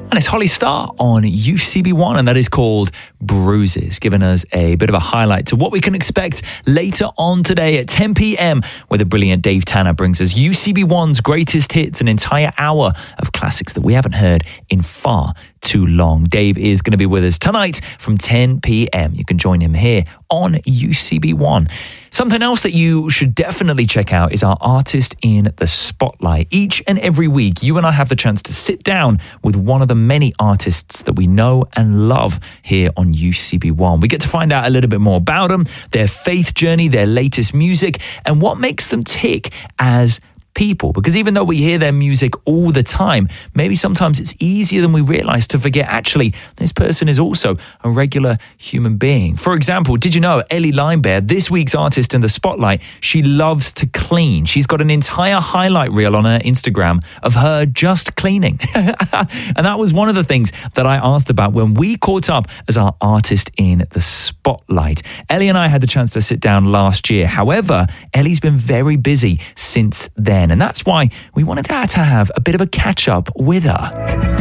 And it's Holly Starr on UCB1, and that is called Bruises, giving us a bit of a highlight to what we can expect later on today at 10 p.m, where the brilliant Dave Tanner brings us UCB1's greatest hits, an entire hour of classics that we haven't heard in far too long. Dave is going to be with us tonight from 10 p.m. You can join him here on UCB1. Something else that you should definitely check out is our Artist in the Spotlight. Each and every week, you and I have the chance to sit down with one of the many artists that we know and love here on UCB1. We get to find out a little bit more about them, their faith journey, their latest music, and what makes them tick as people. Because even though we hear their music all the time, maybe sometimes it's easier than we realize to forget, actually, this person is also a regular human being. For example, did you know Ellie Limebear, this week's Artist in the Spotlight, she loves to clean. She's got an entire highlight reel on her Instagram of her just cleaning. And that was one of the things that I asked about when we caught up as our Artist in the Spotlight. Ellie and I had the chance to sit down last year. However, Ellie's been very busy since then. And that's why we wanted her to have a bit of a catch-up with her.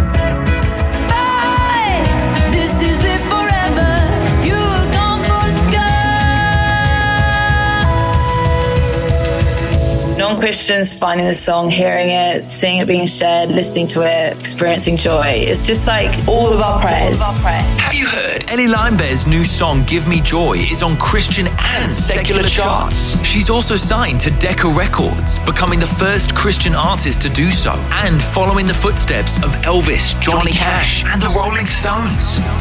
Non-Christians finding the song, hearing it, seeing it being shared, listening to it, experiencing joy. It's just like all of our prayers. Have you heard? Ellie Limebear's new song, Give Me Joy, is on Christian and secular charts. She's also signed to Decca Records, becoming the first Christian artist to do so, and following the footsteps of Elvis, Johnny Cash, and the Rolling Stones.